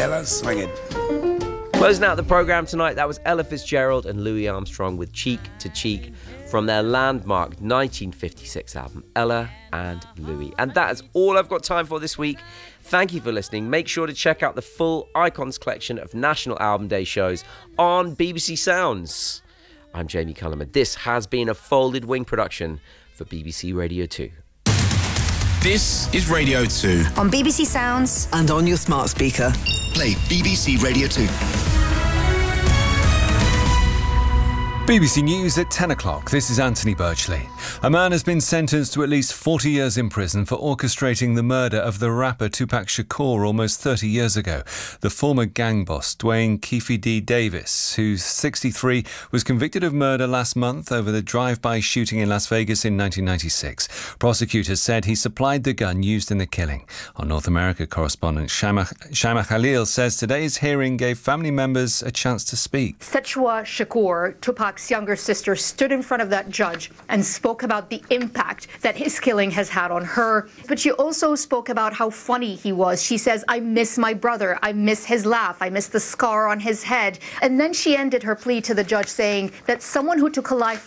and swinging. Closing out the programme tonight, that was Ella Fitzgerald and Louis Armstrong with Cheek to Cheek from their landmark 1956 album, Ella and Louis. And that is all I've got time for this week. Thank you for listening. Make sure to check out the full Icons collection of National Album Day shows on BBC Sounds. I'm Jamie Cullum. This has been a Folded Wing production for BBC Radio 2. This is Radio 2. On BBC Sounds. And on your smart speaker. Play BBC Radio 2. BBC News at 10 o'clock. This is Anthony Birchley. A man has been sentenced to at least 40 years in prison for orchestrating the murder of the rapper Tupac Shakur almost 30 years ago. The former gang boss, Dwayne Keefe D. Davis, who's 63, was convicted of murder last month over the drive-by shooting in Las Vegas in 1996. Prosecutors said he supplied the gun used in the killing. Our North America correspondent Shama Khalil says today's hearing gave family members a chance to speak. Sechua Shakur, Tupac's younger sister, stood in front of that judge and spoke about the impact that his killing has had on her. But she also spoke about how funny he was. She says, "I miss my brother. I miss his laugh. I miss the scar on his head." And then she ended her plea to the judge saying that someone who took a life